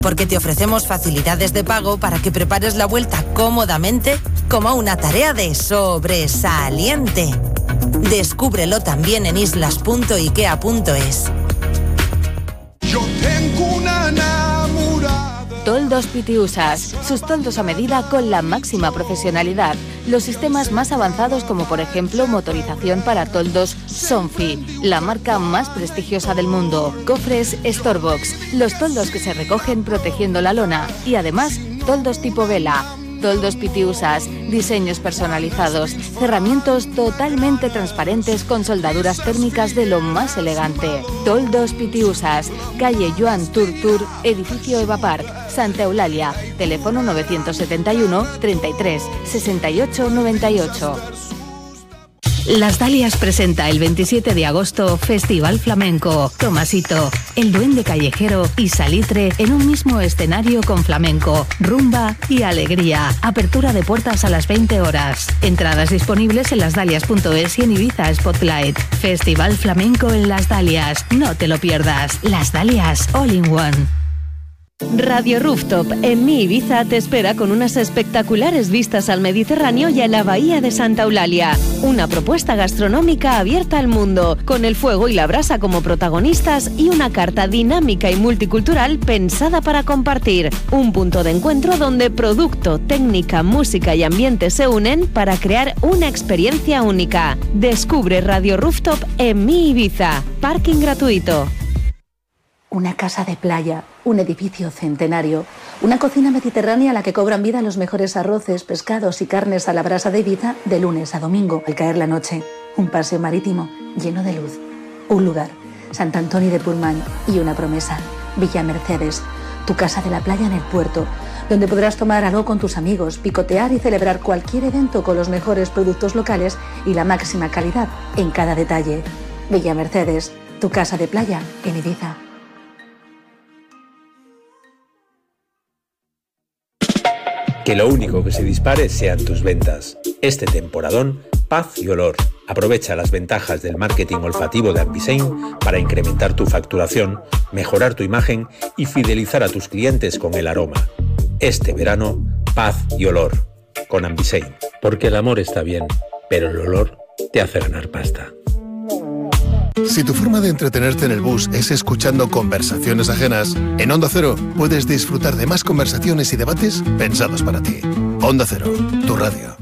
Porque te ofrecemos facilidades de pago para que prepares la vuelta cómodamente como una tarea de sobresaliente. Descúbrelo también en islas.ikea.es. Yo tengo una enamorada. Toldos Pitiusas, sus toldos a medida con la máxima profesionalidad. Los sistemas más avanzados como por ejemplo motorización para toldos Sonfi, la marca más prestigiosa del mundo. Cofres Storebox, los toldos que se recogen protegiendo la lona. Y además, toldos tipo vela. Toldos Pitiusas, diseños personalizados, cerramientos totalmente transparentes con soldaduras térmicas de lo más elegante. Toldos Pitiusas, calle Joan Turtur, edificio Eva Park, Santa Eulalia, teléfono 971 33 68 98. Las Dalias presenta el 27 de agosto Festival Flamenco. Tomasito, el duende callejero y Salitre en un mismo escenario con flamenco, rumba y alegría. Apertura de puertas a las 20 horas. Entradas disponibles en lasdalias.es y en Ibiza Spotlight. Festival Flamenco en Las Dalias. No te lo pierdas. Las Dalias All in One. Radio Rooftop en Mi Ibiza te espera con unas espectaculares vistas al Mediterráneo y a la bahía de Santa Eulalia. Una propuesta gastronómica abierta al mundo, con el fuego y la brasa como protagonistas y una carta dinámica y multicultural pensada para compartir. Un punto de encuentro donde producto, técnica, música y ambiente se unen para crear una experiencia única. Descubre Radio Rooftop en Mi Ibiza. Parking gratuito. Una casa de playa, un edificio centenario, una cocina mediterránea a la que cobran vida los mejores arroces, pescados y carnes a la brasa de Ibiza de lunes a domingo, al caer la noche. Un paseo marítimo lleno de luz. Un lugar, Sant Antoni de Portmany, y una promesa, Villa Mercedes, tu casa de la playa en el puerto, donde podrás tomar algo con tus amigos, picotear y celebrar cualquier evento con los mejores productos locales y la máxima calidad en cada detalle. Villa Mercedes, tu casa de playa en Ibiza. Que lo único que se dispare sean tus ventas. Este temporadón, paz y olor. Aprovecha las ventajas del marketing olfativo de Ambisein para incrementar tu facturación, mejorar tu imagen y fidelizar a tus clientes con el aroma. Este verano, paz y olor. Con Ambisein. Porque el amor está bien, pero el olor te hace ganar pasta. Si tu forma de entretenerte en el bus es escuchando conversaciones ajenas, en Onda Cero puedes disfrutar de más conversaciones y debates pensados para ti. Onda Cero, tu radio.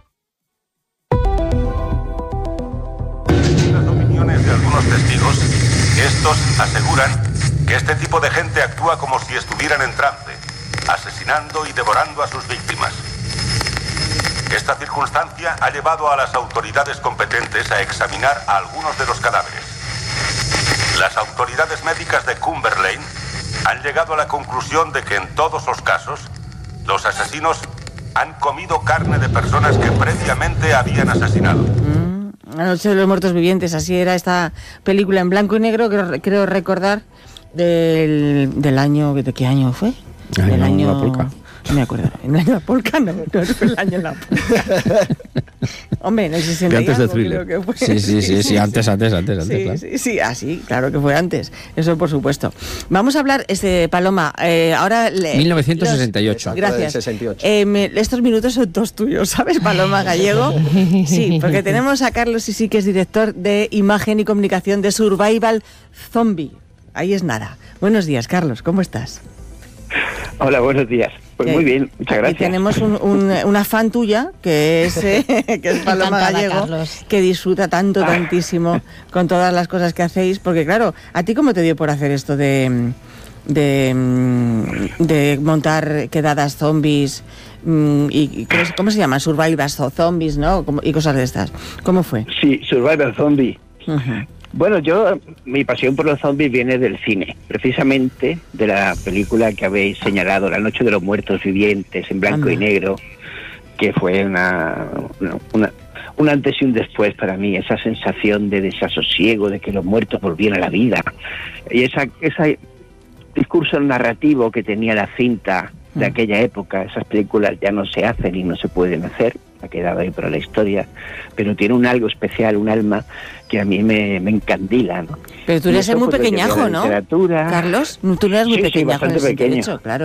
Las opiniones de algunos testigos, estos aseguran que este tipo de gente actúa como si estuvieran en trance, asesinando y devorando a sus víctimas. Esta circunstancia ha llevado a las autoridades competentes a examinar a algunos de los cadáveres. Las autoridades médicas de Cumberland han llegado a la conclusión de que en todos los casos, los asesinos han comido carne de personas que previamente habían asesinado. La noche de los muertos vivientes, así era esta película en blanco y negro, creo recordar, del año... ¿De qué año fue? Del año... La polca. No me acuerdo. ¿En el año de la polca? No fue el año de la polca. Hombre, no sé si de antes de Thriller. Creo que fue. Sí, antes, claro. Sí, así, claro que fue antes. Eso por supuesto. Vamos a hablar, Paloma, ahora... 1968. Gracias. 68. Estos minutos son todos tuyos, ¿sabes, Paloma Gallego? Sí, porque tenemos a Carlos Sisi, que es director de imagen y comunicación de Survival Zombie. Ahí es nada. Buenos días, Carlos, ¿cómo estás? Hola, buenos días. Pues muy bien, muchas gracias. Y tenemos una fan tuya, que es Paloma Gallego, que disfruta tantísimo con todas las cosas que hacéis, porque claro, ¿a ti cómo te dio por hacer esto de montar quedadas zombies y ¿cómo se llama? Survival Zombies, ¿no? Y cosas de estas. ¿Cómo fue? Sí, Survival Zombie. Uh-huh. Bueno, mi pasión por los zombies viene del cine, precisamente de la película que habéis señalado, La Noche de los Muertos Vivientes, en blanco y negro, que fue un antes y un después para mí, esa sensación de desasosiego, de que los muertos volvían a la vida, y ese discurso narrativo que tenía la cinta de aquella época. Esas películas ya no se hacen y no se pueden hacer. ha quedado ahí para la historia, pero tiene un algo especial, un alma que a mí me encandila, ¿no? Pero tú eres muy pequeñajo, ¿no? Carlos, tú eres muy pequeñajo en ese derecho, claro.